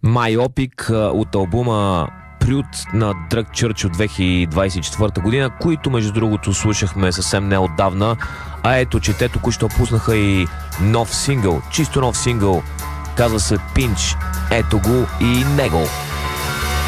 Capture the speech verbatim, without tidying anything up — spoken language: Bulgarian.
Myopic от албума Прют на Drug Church от две хиляди двадесет и четвърта година, които между другото слушахме съвсем неотдавна. А ето, че те току-що пуснаха и нов сингъл, чисто нов сингъл, казва се Pinch. Ето го и него.